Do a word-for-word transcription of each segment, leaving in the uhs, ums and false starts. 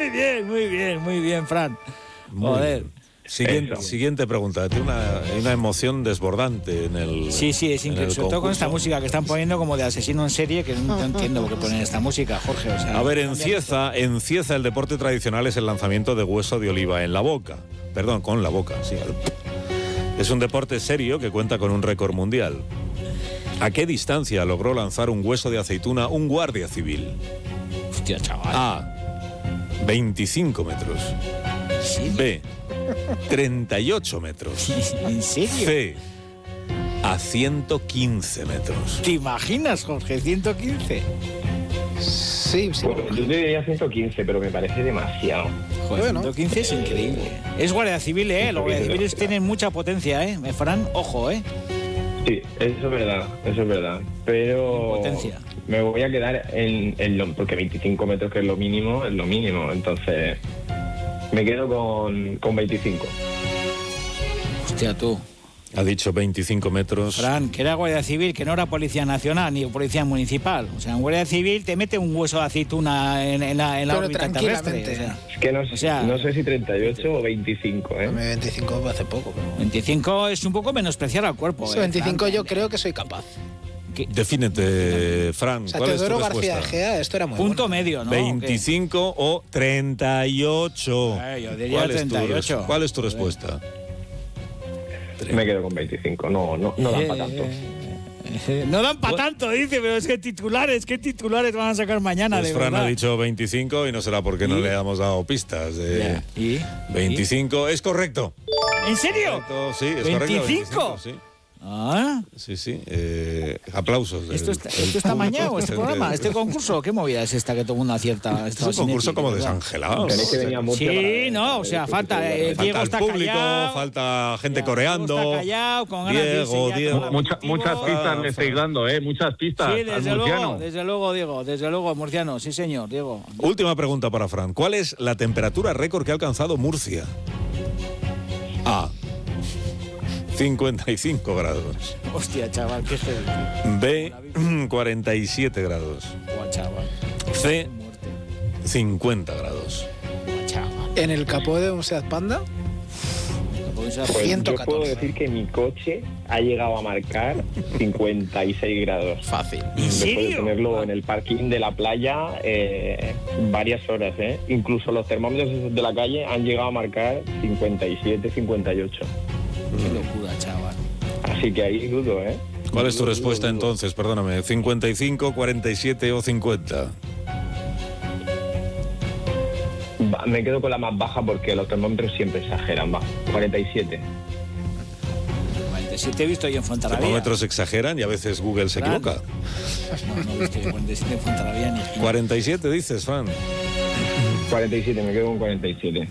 Muy bien, muy bien, muy bien, Fran. Joder. Siguiente, siguiente pregunta. Tiene una, una emoción desbordante en el. Sí, sí, es increíble. Sobre todo con esta música que están poniendo como de asesino en serie, que no entiendo por qué ponen esta música, Jorge. O sea, a ver, en Cieza, en Cieza el deporte tradicional es el lanzamiento de hueso de oliva en la boca. Perdón, con la boca, sí. Es un deporte serio que cuenta con un récord mundial. ¿A qué distancia logró lanzar un hueso de aceituna un guardia civil? Hostia, chaval. A. veinticinco metros. ¿Sí? B. treinta y ocho metros. ¿En serio? C. A ciento quince metros. ¿Te imaginas, Jorge? ¿ciento quince? Sí, sí. Bueno, yo te diría ciento quince, pero me parece demasiado. Joder, bueno. ciento quince es increíble. Es guardia civil, ¿eh? Los guardias civiles tienen mucha potencia, ¿eh? Fran, ojo, ¿eh? Sí, eso es verdad, eso es verdad. Pero potencia. Me voy a quedar en, en lo... Porque veinticinco metros, que es lo mínimo, es lo mínimo. Entonces, me quedo con, con veinticinco. Hostia, tú. Ha dicho veinticinco metros. Fran, que era Guardia Civil, que no era Policía Nacional ni Policía Municipal. O sea, en Guardia Civil te mete un hueso de aceituna en, en la, en la órbita terrestre. O sea, es que no, o sea, no sé si treinta y ocho o veinticinco, ¿eh? veinticinco hace poco. Pero... veinticinco es un poco menospreciar al cuerpo. Sí, eh, veinticinco Fran. Yo creo que soy capaz. ¿Qué? Defínete, Fran. O sea, ¿cuál Teodoro es tu García respuesta? Egea, esto era muy Punto bueno. medio, ¿no? veinticinco o treinta y ocho. Eh, yo diría ¿Cuál treinta y ocho. Es tu, ¿Cuál es tu respuesta? Me quedo con veinticinco. No, no, no dan para tanto. Eh, no dan para tanto, dice, pero es que titulares, ¿qué titulares van a sacar mañana? Pues de Fran verdad. ha dicho veinticinco y no será porque ¿Y? no le hemos dado pistas. De Ya. ¿Y? veinticinco, es correcto. ¿En serio? Correcto, sí, es ¿veinticinco? correcto. veinticinco, sí. Ah. Sí, sí. Eh, aplausos. ¿Esto del- está, del esto está público mañado, este presente. programa, este concurso? ¿Qué movida es esta que todo el mundo acierta? Es un concurso como desangelado. Tenéis que venir a Murcia Sí, para- no, para o sea, esto, falta, que eh, te digo la Diego Falta está el público, callado. falta gente Ya, coreando. Diego está callado, con ganas de irse Diego, ya Diego. con la Mucha- Aperitivo. muchas pistas le estáis dando, ¿eh? Muchas pistas Sí, al desde luego, murciano. desde luego, Diego, desde luego, murciano, sí señor, Diego. Última pregunta para Fran. ¿Cuál es la temperatura récord que ha alcanzado Murcia? A. cincuenta y cinco grados. Hostia, chaval, qué heavy. B. cuarenta y siete grados. Guau, chaval. C. cincuenta grados. Guau, chaval. En el capó de un Seat Panda, Pues ciento yo catorce. puedo decir que mi coche ha llegado a marcar cincuenta y seis grados. Fácil. ¿En Después de serio? tenerlo en el parking de la playa eh, varias horas, ¿eh? Incluso los termómetros esos de la calle han llegado a marcar cincuenta y siete, cincuenta y ocho. Qué locura, chaval. Así que ahí dudo, ¿eh? ¿Cuál es tu Dudo, respuesta dudo, dudo. entonces? Perdóname. ¿cincuenta y cinco, cuarenta y siete o cincuenta? Va, me quedo con la más baja porque los termómetros siempre exageran, va. cuarenta y siete. cuarenta y siete he visto yo en Los Fuenterrabía. termómetros exageran y a veces Google se Fran. equivoca. No, no he visto yo cuarenta y siete en Fuenterrabía ni... cuarenta y siete dices, Fran. cuarenta y siete, me quedo con cuarenta y siete.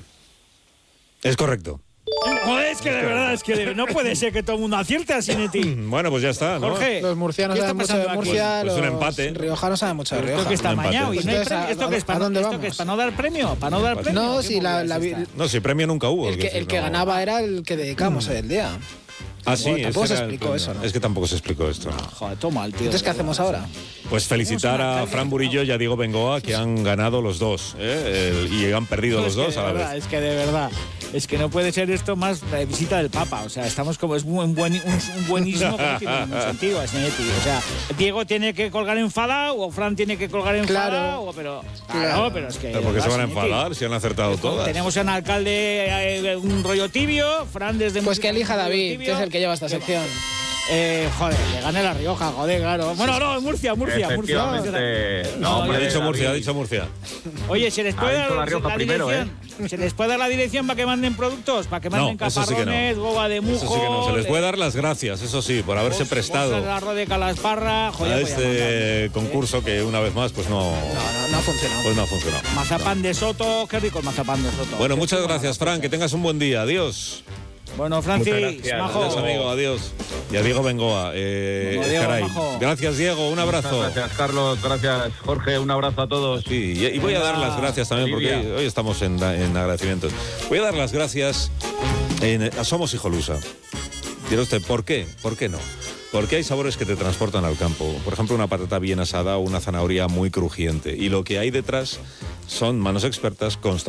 Es correcto. Joder, es que de verdad, es que de- no puede ser que todo el mundo acierte así en ti. Bueno, pues ya está, ¿no? Jorge, Los murcianos ¿qué está saben mucho de pasando aquí? Murcia, Pues un los empate. riojanos saben mucho de Esto Rioja. que está Un empate. mañado y no hay Entonces, premio. ¿a- ¿Esto qué es? a ¿Para, dónde ¿Esto vamos? qué es? ¿Para no dar premio? ¿Para no dar Empate. premio? No, ¿Qué si la, movida la, es vi- esta? No, si premio nunca hubo. el es que, decir, el que no- ganaba era el que dedicamos hoy el día. Ah, sí, Bueno, tampoco ese se era el explicó premio. eso, ¿no? Es que tampoco se explicó esto. ¿no? Joder, toma el tío. Entonces, ¿qué hacemos ahora? Pues felicitar Tenemos una a Fran Burillo y a Diego Bengoa, que han ganado los dos, ¿eh? El- y han perdido los Es que dos de a la verdad, vez. Es que de verdad, es que no puede ser esto más eh, visita del Papa. O sea, estamos como, es un, buen, un, un buenismo que no tiene ningún sentido, Asinetti. O sea, Diego tiene que colgar enfadado o Fran tiene que colgar enfadado. Claro. O, pero, Claro. claro, pero es que. ¿Pero por qué se van a Asinetti, enfadar si han acertado todas? Tenemos un alcalde, eh, un rollo tibio, Fran desde... Pues que elija un rollo David, tibio. que es el que lleva esta sección. Eh, joder, le gane la Rioja, joder, claro. Bueno, no, Murcia, Murcia, Murcia. Efectivamente. No, hombre, Ha dicho David. Murcia, ha dicho Murcia. Oye, ¿se les Ha puede dicho dar La Rioja la primero, dirección? ¿Se les puede dar la dirección para que manden productos? ¿Para que manden No, eso sí que no. caparrones, goba de mujo? Eso sí que no. Se les puede dar las gracias, eso sí, por haberse prestado El arroz de Calasparra, a joder, este concurso que una vez más pues no, No, no, no ha funcionado. pues no ha funcionado. Mazapán de Soto, qué rico el mazapán de Soto. Bueno, muchas gracias, Fran, que tengas un buen día. Adiós. Bueno, Francis, Muchas gracias. majo. Adiós, amigo, adiós. Y a Diego Bengoa. Eh, Bueno, Diego, caray. majo. Gracias, Diego, un abrazo. Gracias, Carlos. Gracias, Jorge. Un abrazo a todos. Sí, y, y voy a dar las gracias también porque Olivia. hoy, hoy estamos en, en agradecimientos. Voy a dar las gracias en, a Somos Hijolusa. Dirá usted, ¿por qué? ¿Por qué no? Porque hay sabores que te transportan al campo. Por ejemplo, una patata bien asada o una zanahoria muy crujiente. Y lo que hay detrás son manos expertas constantes.